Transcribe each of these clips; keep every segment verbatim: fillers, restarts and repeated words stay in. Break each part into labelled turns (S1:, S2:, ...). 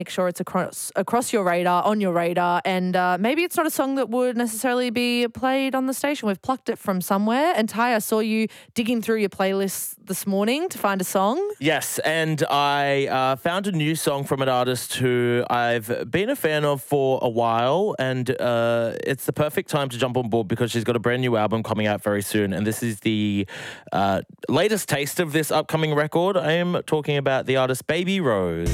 S1: make sure it's across across your radar, on your radar, and uh, maybe it's not a song that would necessarily be played on the station. We've plucked it from somewhere. And Ty, I saw you digging through your playlist this morning to find a song.
S2: Yes, and I uh, found a new song from an artist who I've been a fan of for a while, and uh, it's the perfect time to jump on board because she's got a brand new album coming out very soon, and this is the uh, latest taste of this upcoming record. I am talking about the artist Baby Rose.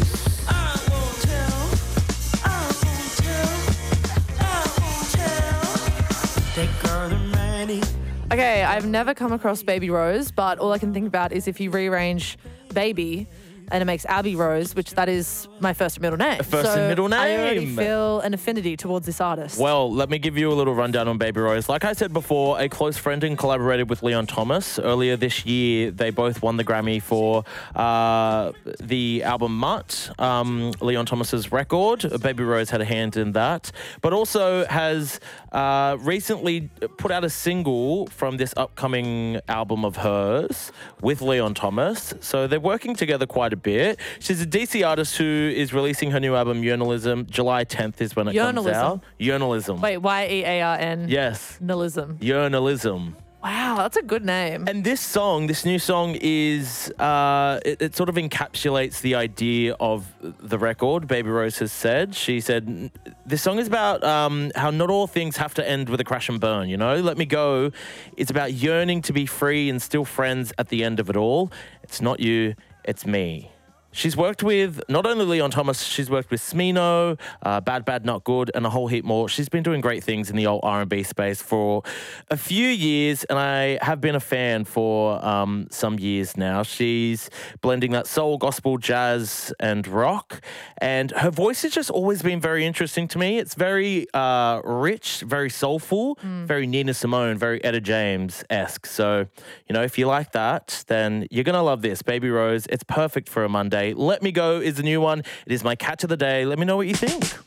S1: Okay, I've never come across Baby Rose, but all I can think about is if you rearrange Baby and it makes Abby Rose, which that is my first and middle name.
S2: First
S1: so
S2: and middle name.
S1: I already feel an affinity towards this artist.
S2: Well, let me give you a little rundown on Baby Rose. Like I said before, a close friend and collaborated with Leon Thomas. Earlier this year, they both won the Grammy for uh, the album Mutt, um, Leon Thomas's record. Baby Rose had a hand in that, but also has uh, recently put out a single from this upcoming album of hers with Leon Thomas. So they're working together quite a bit. She's a D C artist who is releasing her new album, Journalism. July tenth is when it
S1: Journalism.
S2: comes out. Journalism.
S1: Wait, Y E A R N?
S2: Yes.
S1: Journalism.
S2: Journalism.
S1: Wow, that's a good name.
S2: And this song, this new song is, uh, it, it sort of encapsulates the idea of the record, Baby Rose has said. She said, this song is about um, how not all things have to end with a crash and burn, you know? Let me go. It's about yearning to be free and still friends at the end of it all. It's not you, it's me. She's worked with not only Leon Thomas, she's worked with Smino, uh, Bad Bad Not Good, and a whole heap more. She's been doing great things in the old R and B space for a few years, and I have been a fan for um, some years now. She's blending that soul, gospel, jazz, and rock, and her voice has just always been very interesting to me. It's very uh, rich, very soulful, mm. very Nina Simone, very Etta James-esque. So, you know, if you like that, then you're going to love this. Baby Rose, it's perfect for a Monday. Let Me Go is the new one. It is my catch of the day. Let me know what you think.